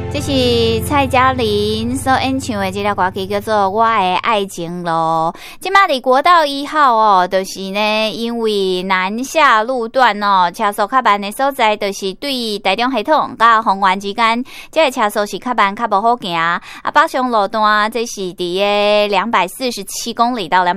这是蔡嘉玲所演唱的这条歌曲叫做《我的爱情路》。现在在国道1号哦，就是呢，因为南下路段哦，车速较慢的所在，就是对台中系统甲丰原之间，这个车速是较慢，较不好行。啊，北上路段这是伫个247公里到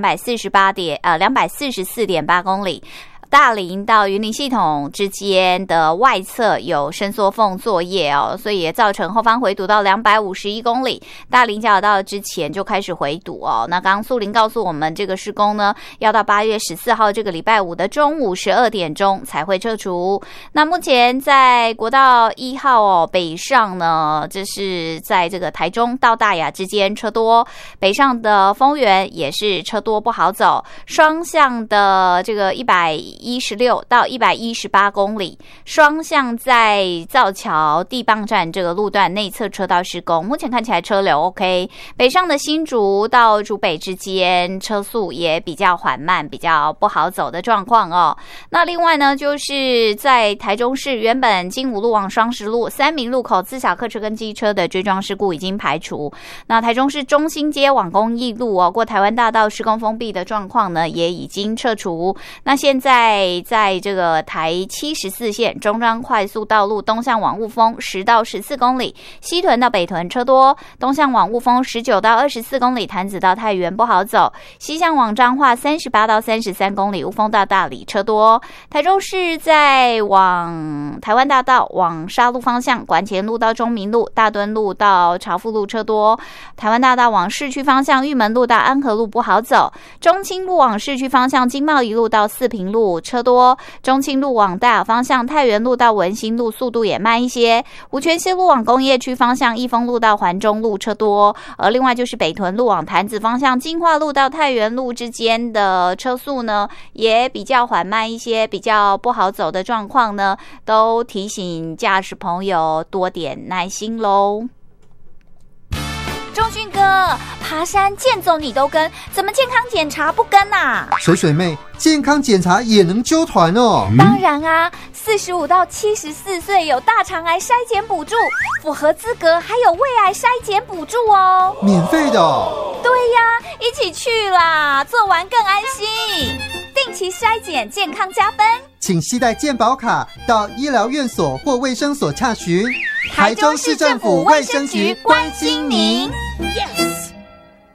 244.8公里。大林到云林系统之间的外侧有伸缩缝作业哦，所以也造成后方回堵到251公里。大林交流道之前就开始回堵哦。那刚刚素林告诉我们，这个施工呢要到8月14号这个礼拜五的中午12点钟才会撤除。那目前在国道1号哦北上呢，这是在这个台中到大雅之间车多，北上的丰原也是车多不好走，双向的这个116到118公里，双向在造桥地磅站这个路段内侧车道施工，目前看起来车流 OK。北上的新竹到竹北之间车速也比较缓慢，比较不好走的状况哦。那另外呢，就是在台中市原本金武路往双十路三民路口自小客车跟机车的追撞事故已经排除。那台中市中心街往公益路哦过台湾大道施工封闭的状况呢，也已经撤除。那现在在这个台74线中彰快速道路东向往雾峰10到14公里，西屯到北屯车多，东向往雾峰19到24公里，潭子到太原不好走，西向往彰化38到33公里，雾峰到大里车多。台中市在往台湾大道往沙鹿方向，馆前路到中民路、大墩路到朝富路车多，台湾大道往市区方向，玉门路到安和路不好走，中清路往市区方向，经贸一路到四平路车多，中清路往大雅方向，太原路到文心路速度也慢一些，五权西路往工业区方向，益丰路到环中路车多。而另外就是北屯路往潭子方向，金化路到太原路之间的车速呢也比较缓慢一些，比较不好走的状况呢，都提醒驾驶朋友多点耐心咯。仲勋哥，爬山健走你都跟，怎么健康检查不跟啊？ 水水妹，健康检查也能揪团哦。 当然啊，45到74岁有大肠癌筛检补助，符合资格还有胃癌筛检补助哦， 免费的哦。 对呀，一起去啦，做完更安心。定期筛检，健康加分。 请携带健保卡到医疗院所或卫生所洽询。 台中市政府卫生局关心您。Yes。